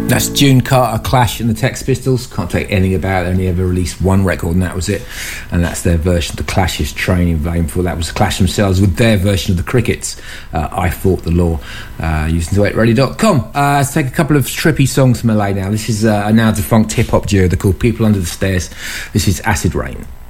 That's June Carter, Clash and the Sex Pistols. Can't take anything about it. Only ever released one record and that was it. And that's their version of the Clash's Training Vain. For that was the Clash themselves with their version of the Crickets, I Fought the Law, using 2eightradio.com. Let's take a couple of trippy songs from LA now. This is a now defunct hip-hop duo. They're called People Under the Stairs. This is Acid Rain.